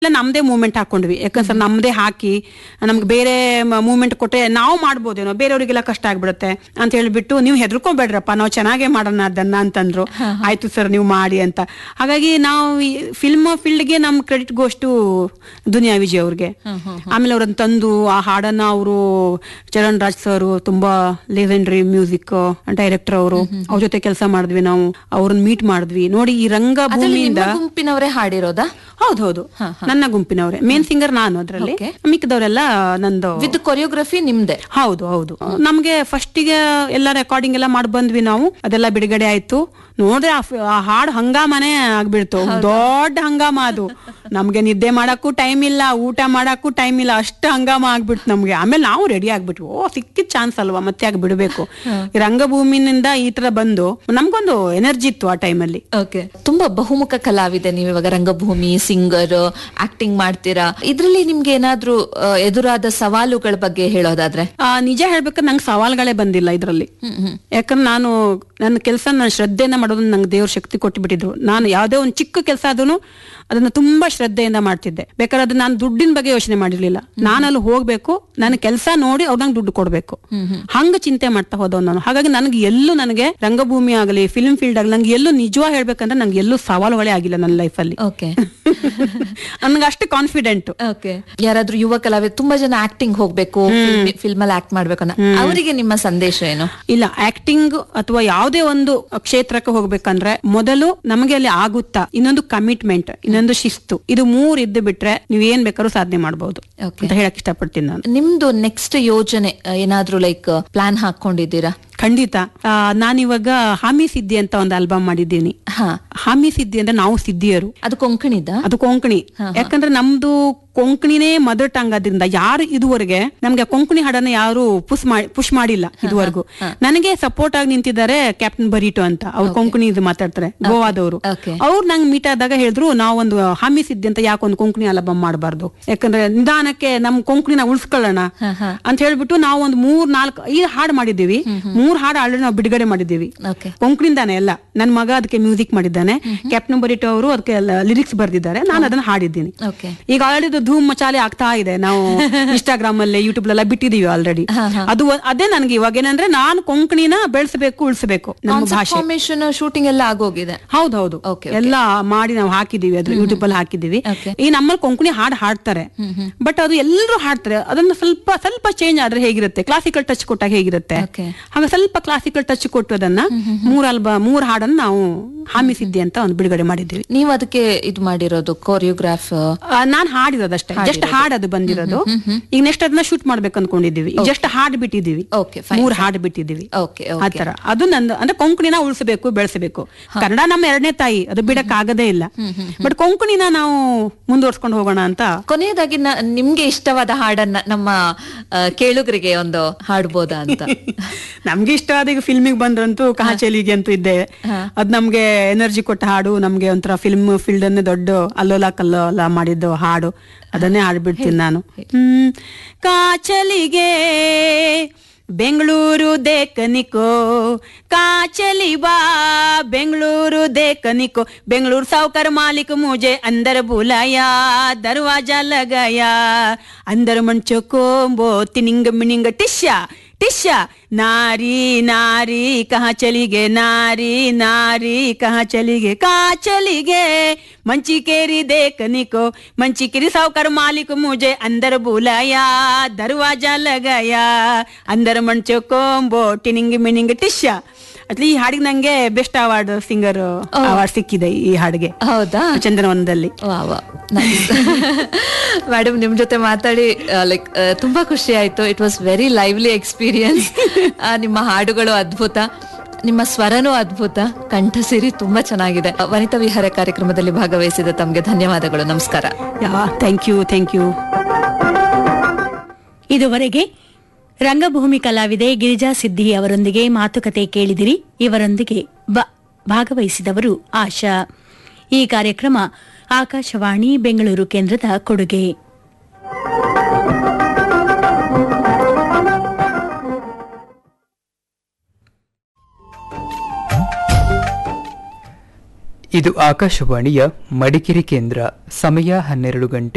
ಇಲ್ಲ ನಮ್ದೇ ಮೂವ್ಮೆಂಟ್ ಹಾಕೊಂಡ್ವಿ. ಯಾಕಂದ್ರೆ ನಮ್ದೇ ಹಾಕಿ ನಮ್ಗೆ ಬೇರೆ ಮೂವ್ಮೆಂಟ್ ಕೊಟ್ರೆ ನಾವು ಮಾಡ್ಬೋದೇನೋ, ಬೇರೆಯವರಿಗೆಲ್ಲ ಕಷ್ಟ ಆಗ್ಬಿಡುತ್ತೆ ಅಂತ ಹೇಳ್ಬಿಟ್ಟು ನೀವು ಹೆದರ್ಕೋಬೇಡ್ರಪ್ಪ, ನಾವು ಚೆನ್ನಾಗೇ ಮಾಡೋಣ ಅದನ್ನ ಅಂತಂದ್ರು. ಆಯ್ತು ಸರ್ ನೀವು ಮಾಡಿ ಅಂತ. ಹಾಗಾಗಿ ನಾವು ಫಿಲ್ಮ್ ಫೀಲ್ಡ್ಗೆ ನಮ್ ಕ್ರೆಡಿಟ್ ಗೋಷ್ಟು ದುನಿಯಾ ವಿಜಯ್ ಅವ್ರಿಗೆ. ಆಮೇಲೆ ಅವ್ರನ್ನ ತಂದು ಆ ಹಾಡನ್ನ ಅವರು ಚರಣ್ ರಾಜ್ ಸರ್ ತುಂಬಾ ಲೆಜೆಂಡರಿ ಮ್ಯೂಸಿಕ್ ಡೈರೆಕ್ಟರ್ ಅವರು, ಅವ್ರ ಜೊತೆ ಕೆಲಸ ಮಾಡಿದ್ವಿ ನಾವು, ಅವ್ರನ್ನ ಮೀಟ್ ಮಾಡಿದ್ವಿ. ನೋಡಿ ಈ ರಂಗಭೂಮಿಯಿಂದ ಗುಂಪಿನವರೇ ಹಾಡಿರೋದಾ? ಹೌದು, ನನ್ನ ಗುಂಪಿನವ್ರೆ. ಮೇನ್ ಸಿಂಗರ್ ನಾನು ಅದ್ರಲ್ಲಿ, ಮಿಕ್ಕದವರೆಲ್ಲ ನಂದು ವಿತ್ ಕೊರಿಯೋಗ್ರಫಿ ನಿಮ್ದೆ. ಹೌದು. ನಮ್ಗೆ ಫಸ್ಟಿಗೆ ಎಲ್ಲ ರೆಕಾರ್ಡಿಂಗ್ ಎಲ್ಲ ಮಾಡಿ ಬಂದ್ವಿ ನಾವು. ಅದೆಲ್ಲ ಬಿಡುಗಡೆ ಆಯ್ತು. ನೋಡ್ರೆ ಆ ಹಾಡು ಹಂಗಾಮನೆ ಆಗ್ಬಿಡ್ತು, ದೊಡ್ಡ ಹಂಗಾಮ ಅದು. ನಮ್ಗೆ ನಿದ್ದೆ ಮಾಡಕ್ಕೂ ಟೈಮ್ ಇಲ್ಲ, ಊಟ ಮಾಡಕ್ಕೂ ಟೈಮ್ ಇಲ್ಲ, ಅಷ್ಟು ಹಂಗಾಮ ಆಗ್ಬಿಡ್ತು ನಮ್ಗೆ. ಆಮೇಲೆ ನಾವು ರೆಡಿ ಆಗ್ಬಿಟ್ವಿ, ಸಿಕ್ಕಿದ್ ಚಾನ್ಸ್ ಅಲ್ವಾ ಮತ್ತೆ ಯಾಕೆ ಬಿಡ್ಬೇಕು. ಈ ರಂಗಭೂಮಿನಿಂದ ಈ ತರ ಬಂದು ನಮ್ಗೊಂದು ಎನರ್ಜಿ ಇತ್ತು ಆ ಟೈಮಲ್ಲಿ. ಓಕೆ, ತುಂಬಾ ಬಹುಮುಖ ಕಲಾವಿದೆ ನೀವು ಇವಾಗ. ರಂಗಭೂಮಿ, ಸಿಂಗರ್, ಆಕ್ಟಿಂಗ್ ಮಾಡ್ತೀರಾ. ಇದ್ರಲ್ಲಿ ನಿಮ್ಗೆ ಏನಾದ್ರೂ ಎದುರಾದ ಸವಾಲುಗಳ ಬಗ್ಗೆ ಹೇಳೋದಾದ್ರೆ? ನಿಜ ಹೇಳ್ಬೇಕಾದ್ರೆ ನಂಗೆ ಸವಾಲ್ಗಳೇ ಬಂದಿಲ್ಲ ಇದ್ರಲ್ಲಿ. ಯಾಕಂದ್ರೆ ನನ್ನ ಕೆಲಸ ನಾನು ಶ್ರದ್ಧೆಯಿಂದ ಮಾಡೋದನ್ನ ನಂಗೆ ದೇವ್ರ ಶಕ್ತಿ ಕೊಟ್ಟು ಬಿಟ್ಟಿದ್ರು. ನಾನು ಯಾವ್ದೇ ಒಂದು ಚಿಕ್ಕ ಕೆಲಸ ಆದ್ರೂ ಅದನ್ನ ತುಂಬಾ ಶ್ರದ್ಧೆಯಿಂದ ಮಾಡ್ತಿದ್ದೆ. ಬೇಕಾದ್ರೆ ಅದನ್ನ ನಾನು ದುಡ್ಡಿನ ಬಗ್ಗೆ ಯೋಚನೆ ಮಾಡಿರ್ಲಿಲ್ಲ. ನಾನು ಅಲ್ಲಿ ಹೋಗ್ಬೇಕು, ನನ್ನ ಕೆಲಸ ನೋಡಿ ಅವ್ರು ನಂಗೆ ದುಡ್ಡು ಕೊಡ್ಬೇಕು, ಹಂಗ ಚಿಂತೆ ಮಾಡ್ತಾ ಹೋದವ್ ನಾನು. ಹಾಗಾಗಿ ನನಗೆ ರಂಗಭೂಮಿ ಆಗಲಿ, ಫಿಲ್ಮ್ ಫೀಲ್ಡ್ ಆಗಲಿ, ನಂಗೆ ಎಲ್ಲೂ ನಿಜವಾಗಿ ಹೇಳ್ಬೇಕಂದ್ರೆ ನಂಗೆ ಎಲ್ಲೂ ಸವಾಲುಗಳೇ ಆಗಿಲ್ಲ ನನ್ನ ಲೈಫಲ್ಲಿ. ನನ್ಗೆ ಅಷ್ಟು ಕಾನ್ಫಿಡೆಂಟ್. ಯಾರಾದ್ರೂ ಯುವ ಕಲಾವಿದ ತುಂಬಾ ಜನ ಆಕ್ಟಿಂಗ್ ಹೋಗ್ಬೇಕು, ಫಿಲ್ಮ್ ಅಲ್ಲಿ ಆಕ್ಟ್ ಮಾಡ್ಬೇಕು ಅನ್ನೋ ಅವರಿಗೆ ನಿಮ್ಮ ಸಂದೇಶ ಏನು? ಇಲ್ಲ, ಆಕ್ಟಿಂಗ್ ಅಥವಾ ಯಾವುದೇ ಒಂದು ಕ್ಷೇತ್ರಕ್ಕೆ ಹೋಗ್ಬೇಕಂದ್ರೆ ಮೊದಲು ನಮಗೆ ಅಲ್ಲಿ ಆಗುತ್ತಾ, ಇನ್ನೊಂದು ಕಮಿಟ್ಮೆಂಟ್, ಇನ್ನೊಂದು ಶಿಸ್ತು, ಇದು 3 ಇದ್ದು ಬಿಟ್ರೆ ನೀವ್ ಏನ್ ಬೇಕಾದ್ರೂ ಸಾಧನೆ ಮಾಡಬಹುದು ಅಂತ ಹೇಳಕ್ ಇಷ್ಟಪಡ್ತೀನಿ ನಾನು. ನಿಮ್ದು ನೆಕ್ಸ್ಟ್ ಯೋಜನೆ ಏನಾದ್ರೂ ಲೈಕ್ ಪ್ಲಾನ್ ಹಾಕೊಂಡಿದ್ದೀರಾ? ಖಂಡಿತ. ನಾನಿವಾಗ ಹಾಮಿ ಸಿದ್ದಿ ಅಂತ ಒಂದು ಆಲ್ಬಮ್ ಮಾಡಿದ್ದೀನಿ. ಹಾಮಿ ಸಿದ್ದಿ ಅಂದ್ರೆ ನಾವು ಸಿದ್ದಿಯರು. ಅದು ಕೊಂಕಣಿದ? ಅದು ಕೊಂಕಣಿ. ಯಾಕಂದ್ರೆ ನಮ್ದು ಕೊಂಕಣಿನೇ ಮದರ್ ಟಂಗ್. ಆದ್ರಿಂದ ಯಾರು ಇದುವರೆಗೆ ನಮ್ಗೆ ಕೊಂಕಣಿ ಹಾಡನ್ನ ಯಾರು ಪುಷ್ ಮಾಡಿಲ್ಲ ಇದುವರೆಗೂ. ನನಗೆ ಸಪೋರ್ಟ್ ಆಗಿ ನಿಂತಿದ್ದಾರೆ ಕ್ಯಾಪ್ಟನ್ ಬರೀಟೋ ಅಂತ. ಅವ್ರು ಕೊಂಕಣಿ ಇದು ಮಾತಾಡ್ತಾರೆ, ಗೋವಾದವರು. ಅವ್ರು ನಂಗೆ ಮೀಟ್ ಆದಾಗ ಹೇಳಿದ್ರು, ನಾವೊಂದು ಹಾಮಿ ಸಿದ್ದಿ ಅಂತ ಯಾಕೊಂದು ಕೊಂಕಣಿ ಆಲ್ಬಮ್ ಮಾಡಬಾರ್ದು, ಯಾಕಂದ್ರೆ ನಿಧಾನಕ್ಕೆ ನಮ್ ಕೊಂಕಣಿನ ಉಳಿಸ್ಕೊಳ್ಳೋಣ ಅಂತ ಹೇಳ್ಬಿಟ್ಟು ನಾವು ಒಂದು 3-4 ಹಾಡು ಮಾಡಿದ್ದೀವಿ. 3 ಹಾಡು ಆಲ್ರೆಡಿ ನಾವು ಬಿಡುಗಡೆ ಮಾಡಿದ್ದೀವಿ ಕೊಂಕಣಿಂದಾನೆ ಎಲ್ಲ. ನನ್ ಮಗ ಅದಕ್ಕೆ ಮ್ಯೂಸಿಕ್ ಮಾಡಿದ್ದಾನೆ, ಕ್ಯಾಪ್ಟನ್ ಬರೀಟೋ ಅವರು ಅದಕ್ಕೆ ಲಿರಿಕ್ಸ್ ಬರ್ದಿದ್ದಾರೆ, ನಾನು ಅದನ್ನ ಹಾಡಿದ್ದೀನಿ. ಈಗ ಆಲ್ರೆಡಿ ಧೂಮ್ ಮಚಾಲೆ ಆಗ್ತಾ ಇದೆ. ನಾವು ಇನ್ಸ್ಟಾಗ್ರಾಮ್ ಅಲ್ಲಿ, ಯೂಟ್ಯೂಬ್ ಎಲ್ಲ ಬಿಟ್ಟಿದೀವಿ ಆಲ್ರೆಡಿ. ಅದೇ ನನ್ಗೆ ಇವಾಗ ಏನಂದ್ರೆ ನಾನು ಕೊಂಕಣಿನ ಬೆಳೆಸಬೇಕು, ಉಳಿಸಬೇಕು. ನಮ್ಮ ಭಾಷೆ ಶೂಟಿಂಗ್ ಎಲ್ಲ ಆಗೋಗಿದೆ. ಹೌದೌದು, ಎಲ್ಲ ಮಾಡಿ ನಾವು ಹಾಕಿದೀವಿ, ಅದ್ರ ಯೂಟ್ಯೂಬ್ ಅಲ್ಲಿ ಹಾಕಿದೀವಿ. ಈ ನಮ್ಮಲ್ಲಿ ಕೊಂಕಣಿ ಹಾಡು ಹಾಡ್ತಾರೆ, ಬಟ್ ಅದು ಎಲ್ಲರೂ ಹಾಡ್ತಾರೆ. ಅದನ್ನ ಸ್ವಲ್ಪ ಚೇಂಜ್ ಆದ್ರೆ ಹೇಗಿರುತ್ತೆ, ಕ್ಲಾಸಿಕಲ್ ಟಚ್ ಕೊಟ್ಟಾಗ ಹೇಗಿರುತ್ತೆ, ಹಾಗೆ ಸ್ವಲ್ಪ ಕ್ಲಾಸಿಕಲ್ ಟಚ್ ಕೊಟ್ಟು ಅದನ್ನ 3 ಹಾಡನ್ನ ನಾವು ಹಾಮಿ ಸಿದ್ದಿ ಅಂತ ಒಂದು ಬಿಡುಗಡೆ ಮಾಡಿದ್ದೀವಿ. ನೀವು ಅದಕ್ಕೆ ಇದು ಮಾಡಿರೋದು ಕೊರಿಯೋಗ್ರಾಫ್? ನಾನ್ ಹಾಡಿರೋದಷ್ಟೇ, ಜಸ್ಟ್ ಹಾಡದು ಬಂದಿರೋದು. ಈಗ ನೆಕ್ಸ್ಟ್ ಅದನ್ನ ಶೂಟ್ ಮಾಡ್ಬೇಕು ಅನ್ಕೊಂಡಿದೀವಿ. ಜಸ್ಟ್ ಹಾಡ್ ಬಿಟ್ಟಿದೀವಿ, 3 ಹಾಡು ಬಿಟ್ಟಿದೀವಿ. ಆತರ ಅದು ನಂದು. ಅಂದ್ರೆ ಕೊಂಕಣಿನ ಉಳಿಸಬೇಕು, ಬೆಳೆಸಬೇಕು. ಕನ್ನಡ ನಮ್ಮ 2ನೇ ತಾಯಿ, ಅದು ಬಿಡಕ್ ಆಗದೇ ಇಲ್ಲ. ಬಟ್ ಕೊಂಕಣಿನ ನಾವು ಮುಂದುವರ್ಸ್ಕೊಂಡು ಹೋಗೋಣ ಅಂತ. ಕೊನೆಯದಾಗಿ ನಿಮ್ಗೆ ಇಷ್ಟವಾದ ಹಾಡನ್ನ ನಮ್ಮ ಕೇಳುಗರಿಗೆ ಒಂದು ಹಾಡ್ಬೋದಾ ಅಂತ? ನಮ್ಗೆ ಇಷ್ಟವಾದ ಈಗ ಫಿಲ್ಮಿಗೆ ಬಂದ್ರಂತೂ ಕಹಾಚಲಿಗೆ ಅಂತೂ ಇದ್ದೆ. ಅದ್ ನಮ್ಗೆ ಎನರ್ಜಿ ಕೊಟ್ಟ ಹಾಡು. ನಮ್ಗೆ ಒಂಥರ ಫಿಲ್ಮ್ ಫೀಲ್ಡ್ ಅನ್ನೇ ದೊಡ್ಡ ಅಲ್ಲೋಲ ಕಲ್ಲೋಲ ಮಾಡಿದ್ದು ಹಾಡು, ಅದನ್ನೇ ಹಾಡ್ಬಿಡ್ತೀನಿ ನಾನು. ಕಾಚಲಿಗೆ ಬೆಂಗಳೂರು ದೇಕನಿಕೋ, ಕಾಚಲಿ ಬಾ ಬೆಂಗಳೂರು ದೇಕನಿಕೋ, ಬೆಂಗಳೂರು ಸಾವುಕಾರ ಮಾಲಿक मुझे अंदर बुलाया, दरवाजा लगाया, अंदर मन चोकोंबो तिनिंग मिनिंग टिश्या टिश्या, नारी नारी कहाँ चली गे, नारी नारी कहाँ चली गे, कहाँ चली गे मंची केरी देखने को, मंची केरी सावकार मालिक मुझे अंदर बुलाया, दरवाजा लगाया, अंदर मन चोकोंबो टिनिंग मिनिंग टिश्या. ಈ ಹಾಡಿಗೆ ನಂಗೆ ಬೆಸ್ಟ್ ಅವಾರ್ಡ್ ಸಿಂಗರ್ ಅವಾರ್ಡ್ ಸಿಕ್ಕಿದೆ ಈ ಹಾಡಿಗೆ. ಹೌದಾ? ಚಂದನವನದಲ್ಲಿ. ಮೇಡಮ್, ನಿಮ್ ಜೊತೆ ಮಾತಾಡಿ ಲೈಕ್ ತುಂಬಾ ಖುಷಿ ಆಯ್ತು. It was very lively experience. ನಿಮ್ಮ ಹಾಡುಗಳು ಅದ್ಭುತ, ನಿಮ್ಮ ಸ್ವರನೂ ಅದ್ಭುತ, ಕಂಠಸಿರಿ ತುಂಬಾ ಚೆನ್ನಾಗಿದೆ. ವನಿತಾ ವಿಹಾರ ಕಾರ್ಯಕ್ರಮದಲ್ಲಿ ಭಾಗವಹಿಸಿದ ತಮ್ಗೆ ಧನ್ಯವಾದಗಳು. ನಮಸ್ಕಾರ. Thank you. ಇದುವರೆಗೆ ರಂಗಭೂಮಿ ಕಲಾವಿದೆ ಗಿರಿಜಾ ಸಿದ್ದಿ ಅವರೊಂದಿಗೆ ಮಾತುಕತೆ ಕೇಳಿದಿರಿ. ಇವರೊಂದಿಗೆ ಭಾಗವಹಿಸಿದವರು ಆಶಾ. ಈ ಕಾರ್ಯಕ್ರಮ ಆಕಾಶವಾಣಿ ಬೆಂಗಳೂರು ಕೇಂದ್ರದ ಕೊಡುಗೆ. ಇದು ಆಕಾಶವಾಣಿಯ ಮಡಿಕೇರಿ ಕೇಂದ್ರ. ಸಮಯ 12 ಗಂಟೆ